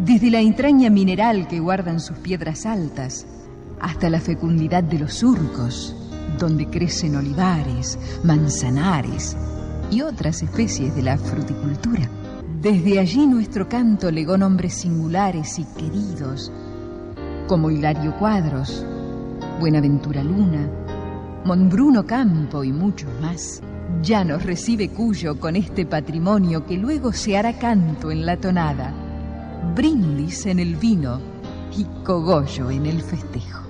desde la entraña mineral que guardan sus piedras altas, hasta la fecundidad de los surcos, donde crecen olivares, manzanares y otras especies de la fruticultura. Desde allí nuestro canto legó nombres singulares y queridos, como Hilario Cuadros, Buenaventura Luna, Monbruno Campo y muchos más. Ya nos recibe Cuyo con este patrimonio que luego se hará canto en la tonada, brindis en el vino y cogollo en el festejo.